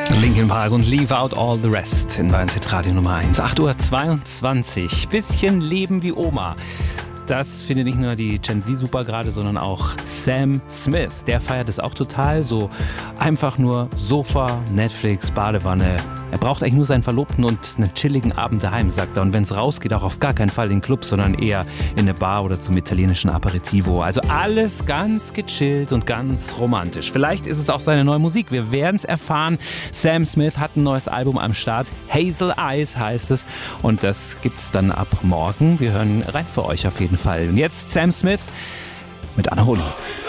Linkin Park und Leave Out All the Rest in Bayern Radio Nummer 1. 8:22 Uhr. Bisschen Leben wie Oma. Das findet nicht nur die Gen Z super gerade, sondern auch Sam Smith. Der feiert es auch total. So einfach nur Sofa, Netflix, Badewanne. Er braucht eigentlich nur seinen Verlobten und einen chilligen Abend daheim, sagt er. Und wenn es rausgeht, auch auf gar keinen Fall in den Club, sondern eher in eine Bar oder zum italienischen Aperitivo. Also alles ganz gechillt und ganz romantisch. Vielleicht ist es auch seine neue Musik. Wir werden es erfahren. Sam Smith hat ein neues Album am Start. Hazel Eyes heißt es. Und das gibt es dann ab morgen. Wir hören rein für euch auf jeden Fall. Und jetzt Sam Smith mit Anna Holi.